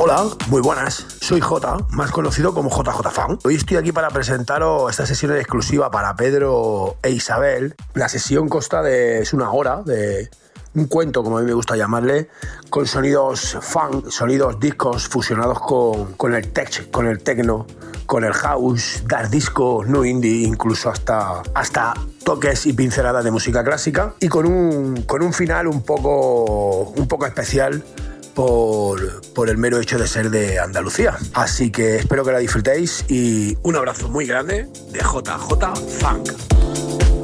Hola, muy buenas. Soy Jota, más conocido como JJ Fan. Hoy estoy aquí para presentaros esta sesión exclusiva para Pedro e Isabel. La sesión consta de una hora de un cuento, como a mí me gusta llamarle, con sonidos funk, sonidos discos fusionados con el tech, con el techno, con el house, dark disco, new indie, incluso hasta toques y pinceladas de música clásica, y con un final un poco especial por el mero hecho de ser de Andalucía. Así que espero que la disfrutéis y un abrazo muy grande de JJ Funk.